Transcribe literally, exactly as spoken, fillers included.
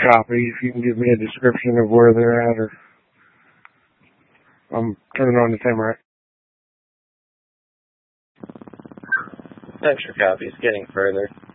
Copy. If you can give me a description of where they're at, or I'm turning on the timer. Extra copy is getting further.